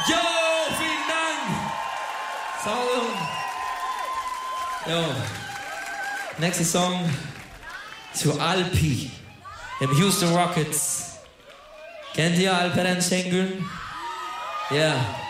Jo, vielen Dank. Jo. Nächster Song zu Alpi im Houston Rockets. Kennt ihr Alperen Şengün? Ja.